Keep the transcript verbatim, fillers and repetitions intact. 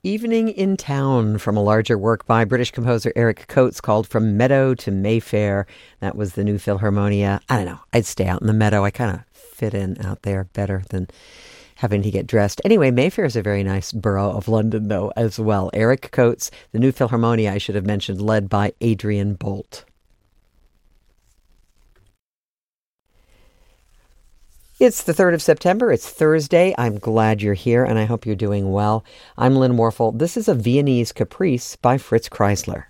Evening in Town from a larger work by British composer Eric Coates called From Meadow to Mayfair. That was the New Philharmonia. I don't know. I'd stay out in the meadow. I kind of fit in out there better than having to get dressed. Anyway, Mayfair is a very nice borough of London, though, as well. Eric Coates, the New Philharmonia, I should have mentioned, led by Adrian Bolt. It's the third of September. It's Thursday. I'm glad you're here, and I hope you're doing well. I'm Lynn Warfel. This is a Viennese Caprice by Fritz Kreisler.